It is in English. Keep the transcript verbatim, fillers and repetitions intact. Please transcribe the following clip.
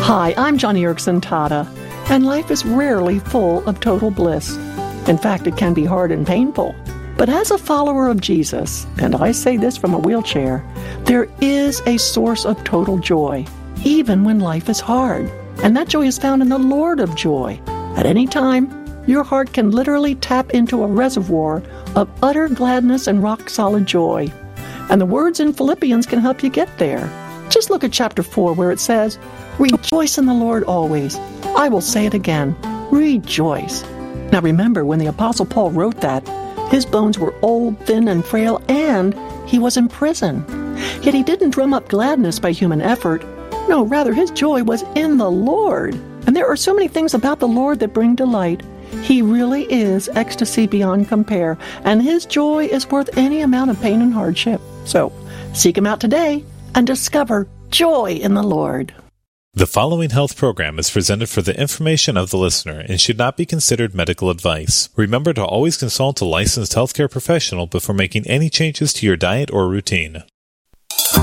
Hi, I'm Joni Eareckson Tada, and life is rarely full of total bliss. In fact, it can be hard and painful. But as a follower of Jesus, and I say this from a wheelchair, there is a source of total joy, even when life is hard. And that joy is found in the Lord of joy. At any time, your heart can literally tap into a reservoir of utter gladness and rock-solid joy. And the words in Philippians can help you get there. Just look at chapter four where it says, "Rejoice in the Lord always." I will say it again, rejoice. Now remember, when the Apostle Paul wrote that, his bones were old, thin, and frail, and he was in prison. Yet he didn't drum up gladness by human effort. No, rather his joy was in the Lord. And there are so many things about the Lord that bring delight. He really is ecstasy beyond compare, and his joy is worth any amount of pain and hardship. So, seek him out today and discover joy in the Lord. The following health program is presented for the information of the listener and should not be considered medical advice. Remember to always consult a licensed healthcare professional before making any changes to your diet or routine.